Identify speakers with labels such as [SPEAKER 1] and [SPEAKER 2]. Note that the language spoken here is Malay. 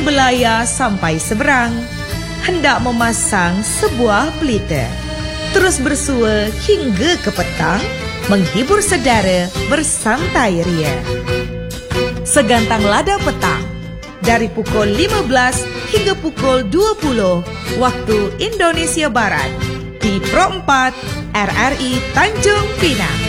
[SPEAKER 1] Belaya sampai seberang, hendak memasang sebuah pelita. Terus bersua hingga ke petang, menghibur saudara bersantai ria. Segantang lada petang, dari pukul 15 hingga pukul 20 waktu Indonesia Barat, di Pro 4 RRI Tanjung Pinang.